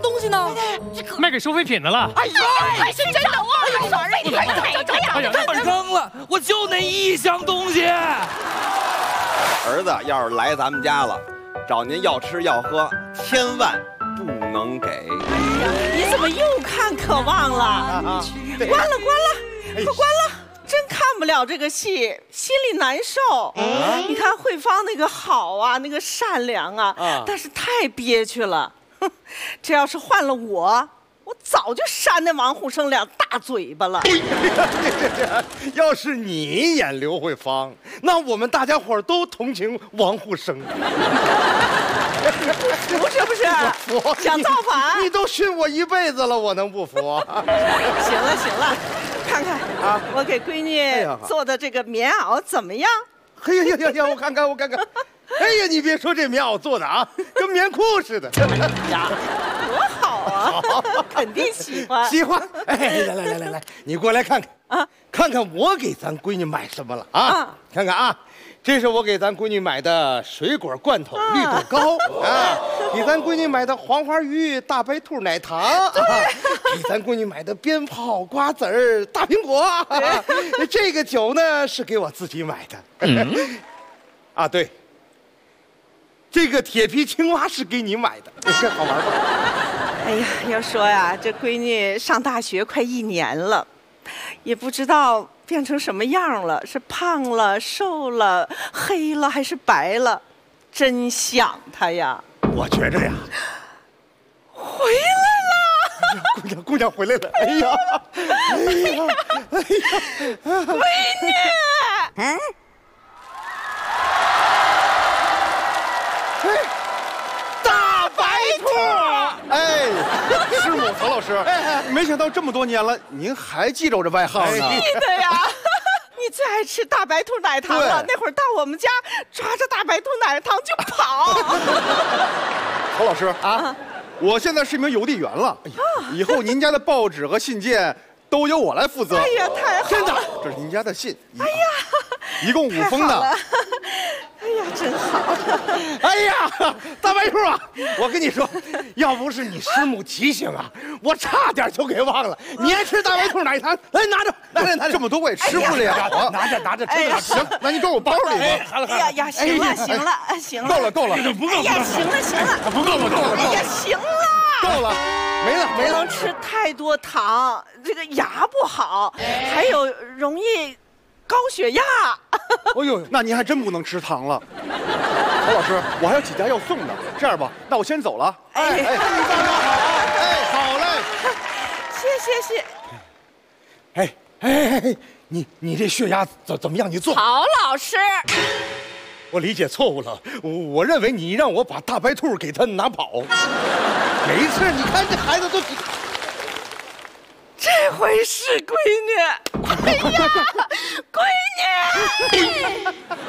东西呢？ 卖给收废品的了。 哎呀，还是真的忘了，你还逮着呀？ 哎呀， 我扔了，我就那一箱东西。 儿子要是来咱们家了，找您要吃要喝，千万不能给。 哎呀，你怎么又看渴望了？关了，快关了！真看不了这个戏，心里难受。你看慧芳那个好啊，那个善良啊，但是太憋屈了。哼，这要是换了我早就扇那王虎生2大嘴巴了。 要是你演刘慧芳，那我们大家伙都同情王虎生。 服是不是？ 服， 想造反？ 你都训我一辈子了，我能不服？ 行了，看看啊，我给闺女做的这个棉袄怎么样？ 哎呀，我看看。哎呀，你别说这棉袄做的啊，跟棉裤似的。 呀，多好啊！肯定喜欢。 喜欢。哎，来，你过来看看啊，看看我给咱闺女买什么了啊？看看啊。这是我给咱闺女买的水果罐头绿豆糕啊，给咱闺女买的黄花鱼大白兔奶糖，给咱闺女买的鞭炮瓜子儿大苹果。这个酒呢是给我自己买的。啊，对，这个铁皮青蛙是给你买的，这好玩吧？ 哎呀，要说呀，这闺女上大学快1年了，也不知道变成什么样了，是胖了、瘦了、黑了还是白了，真想她呀！ 我觉着呀， 回来了，姑娘回来了！哎呀， 闺女， 大白兔！哎，师母曹老师，没想到这么多年了，您还记着我这外号呢？ 记得呀。你最爱吃大白兔奶糖了，那会儿到我们家抓着大白兔奶糖就跑。 曹老师啊，我现在是一名邮递员了，以后您家的报纸和信件都由我来负责。 哎呀，太好了！ 真的，这是您家的信。哎呀，一共5封呢。 哎呀，真好！ 哎呀，大白兔啊，我跟你说，要不是你师母提醒啊，我差点就给忘了。你爱吃大白兔奶糖，来拿着，这么多我也吃不了。拿着，真的行，那你装我包里吧。 哎呀，行了， 够了， 不够了，哎呀，行了， 不够了， 哎呀，行了， 够了，没了。 不能吃太多糖，这个牙不好，还有容易高血压。 哎呦，那您还真不能吃糖了。曹老师，我还有几家要送的，这样吧，那我先走了。哎，好嘞。 谢。 哎，你这血压怎么样？你做。 曹老师， 我理解错误了，我认为你让我把大白兔给他拿跑。每一次你看这孩子都。 这回是闺女，哎呀，闺女！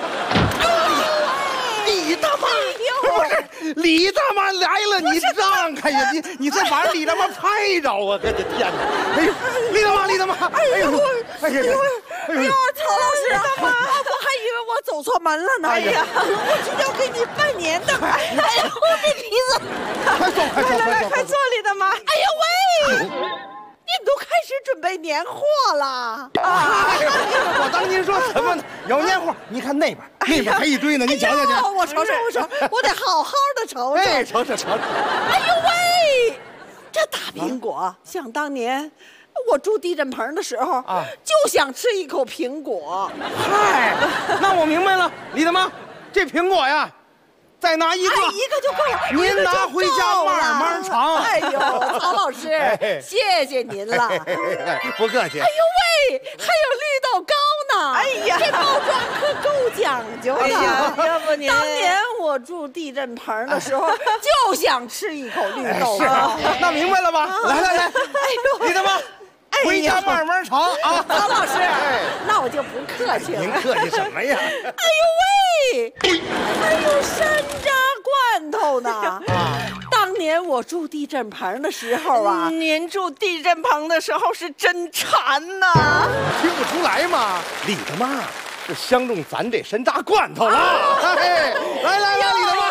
李大妈，不是李大妈来了，你让开呀！你再把李大妈拍着啊！我的天哪！哎呦，李大妈！哎呦， 曹老师，我还以为我走错门了呢。哎呀，我是要给你拜年的。哎呀，我的鼻子！ 快坐，李大妈！ 哎呀喂！你都开始准备年货了啊！ 我当您说什么呢？有年货，你看那边还一堆呢，你瞧瞧去。 我瞅，我得好好的瞅瞅。 哎，瞅。 哎呦喂，这大苹果，想当年我住地震棚的时候啊，就想吃一口苹果。 嗨，那我明白了，李大妈，这苹果呀。再拿一个， 一个就够了。 您拿回家慢慢尝。 哎呦，曹老师，谢谢您了。 不客气。 哎呦喂，还有绿豆糕呢。哎呀，这包装可够讲究的。 哎呀，要不您当年我住地震棚的时候，就想吃一口绿豆糕。 那明白了吧？来，哎呦，李大妈。回家慢慢尝啊， 曹老师，那我就不客气了。 您客气什么呀？ 哎呦喂，还有山楂罐头呢！当年我住地震棚的时候啊， 您住地震棚的时候是真馋呐， 听不出来吗？李大妈是相中咱这山楂罐头了。来，李大妈。